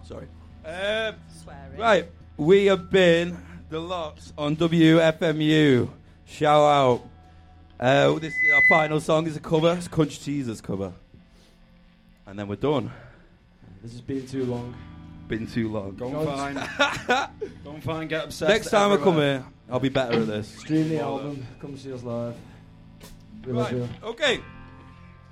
Sorry. Swearing. Right, we have been the Lots on WFMU. Shout out. This is our final song. Is a cover. It's a Country Teasers cover. And then we're done. This has been too long. Been too long. Don't find get obsessed. Next time everywhere. I come here, I'll be better at this. Stream the album. Come see us live. We love you. Okay.